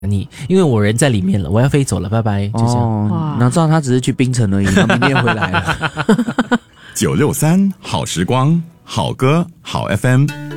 你，因为我人在里面了，我要飞走了，拜拜，就这样。 哦，哪知道他只是去槟城而已，他明天回来了。 963好时光，好歌好 FM。